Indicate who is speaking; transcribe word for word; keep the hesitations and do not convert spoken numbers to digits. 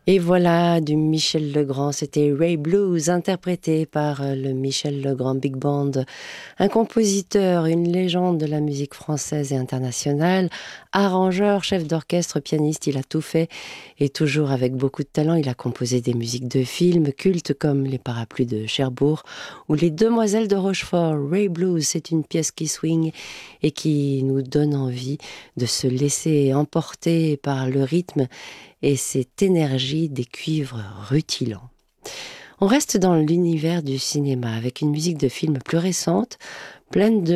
Speaker 1: Et voilà, du Michel Legrand, c'était Ray Blues, interprété par euh, le Michel Legrand Big Band, un compositeur, une légende de la musique française et internationale, arrangeur, chef d'orchestre, pianiste, il a tout fait, et toujours avec beaucoup de talent, il a composé des musiques de films cultes comme Les Parapluies de Cherbourg ou Les Demoiselles de Rochefort. Ray Blues, c'est une pièce qui swing et qui nous donne envie de se laisser emporter par le rythme et cette énergie des cuivres rutilants. On reste dans l'univers du cinéma avec une musique de film plus récente, pleine de